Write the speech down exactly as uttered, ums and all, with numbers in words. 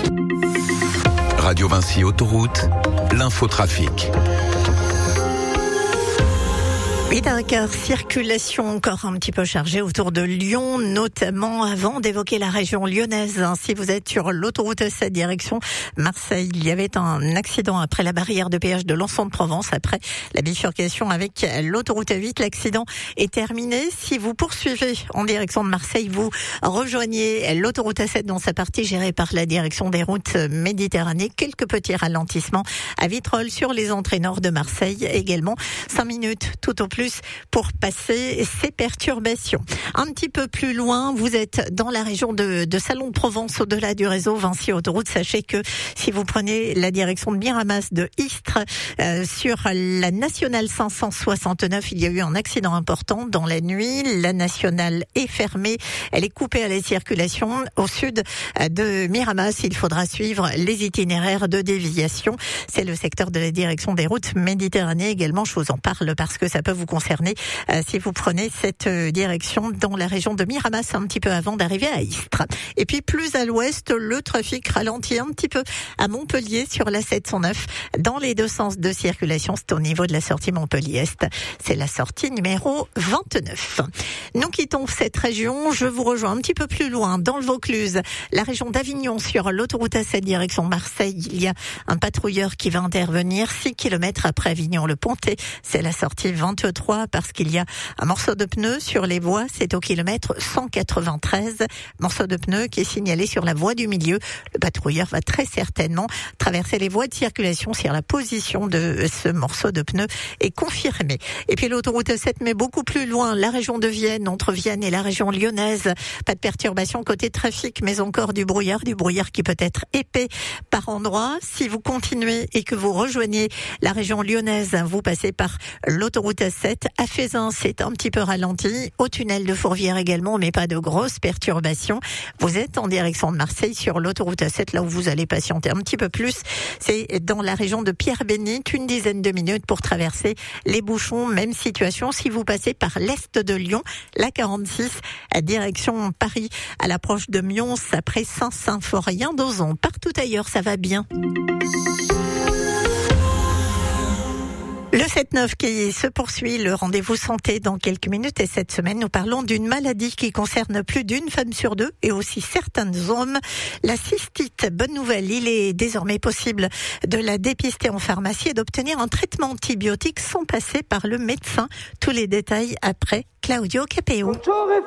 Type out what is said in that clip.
Radio Vinci Autoroute, l'infotrafic. Et d'un quart, circulation encore un petit peu chargée autour de Lyon, notamment avant d'évoquer la région lyonnaise. Si vous êtes sur l'autoroute sept direction Marseille, il y avait un accident après la barrière de péage de Lançon-de-Provence, après la bifurcation avec l'autoroute huit. L'accident est terminé. Si vous poursuivez en direction de Marseille, vous rejoignez l'autoroute sept dans sa partie gérée par la direction des routes Méditerranée. Quelques petits ralentissements à Vitrolles sur les entrées nord de Marseille. Également cinq minutes tout au plus pour passer ces perturbations. Un petit peu plus loin, vous êtes dans la région de, de Salon-de-Provence, au-delà du réseau Vinci Autoroute. Sachez que si vous prenez la direction de Miramas de Istres, euh, sur la nationale cinq cent soixante-neuf, il y a eu un accident important dans la nuit. La nationale est fermée. Elle est coupée à la circulation. Au sud de Miramas, il faudra suivre les itinéraires de déviation. C'est le secteur de la direction des routes Méditerranée également. Je vous en parle parce que ça peut vous concerner euh, si vous prenez cette euh, direction dans la région de Miramas un petit peu avant d'arriver à Istres. Et puis plus à l'ouest, le trafic ralentit un petit peu à Montpellier sur la sept cent neuf dans les deux sens de circulation. C'est au niveau de la sortie Montpellier-Est. C'est la sortie numéro vingt-neuf. Nous quittons cette région. Je vous rejoins un petit peu plus loin dans le Vaucluse, la région d'Avignon sur l'autoroute A sept direction Marseille. Il y a un patrouilleur qui va intervenir six kilomètres après Avignon-le-Pontet. C'est la sortie vingt-trois parce qu'il y a un morceau de pneu sur les voies. C'est au kilomètre cent quatre-vingt-treize. Morceau de pneu qui est signalé sur la voie du milieu. Le patrouilleur va très certainement traverser les voies de circulation si la position de ce morceau de pneu est confirmée. Et puis l'autoroute sept, mais beaucoup plus loin, la région de Vienne, entre Vienne et la région lyonnaise. Pas de perturbation côté trafic, mais encore du brouillard, du brouillard qui peut être épais par endroits. Si vous continuez et que vous rejoignez la région lyonnaise, vous passez par l'autoroute sept. À Fézin, c'est un petit peu ralenti. Au tunnel de Fourvière également, mais pas de grosses perturbations. Vous êtes en direction de Marseille sur l'autoroute sept, là où vous allez patienter un petit peu plus. C'est dans la région de Pierre-Bénite, une dizaine de minutes pour traverser les bouchons. Même situation si vous passez par l'est de Lyon, la quarante-six, à direction Paris, à l'approche de Mions, après Saint-Symphorien d'Ozon. Partout ailleurs, ça va bien. Le sept neuf qui se poursuit, le rendez-vous santé dans quelques minutes. Et cette semaine, nous parlons d'une maladie qui concerne plus d'une femme sur deux et aussi certains hommes. La cystite. Bonne nouvelle, il est désormais possible de la dépister en pharmacie et d'obtenir un traitement antibiotique sans passer par le médecin. Tous les détails après Claudio Capéo.